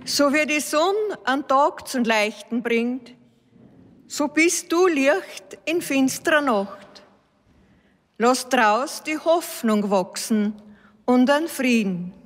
So wie die Sonne an Tag zum Leuchten bringt, so bist du Licht in finsterer Nacht. Lass draus die Hoffnung wachsen und an Frieden.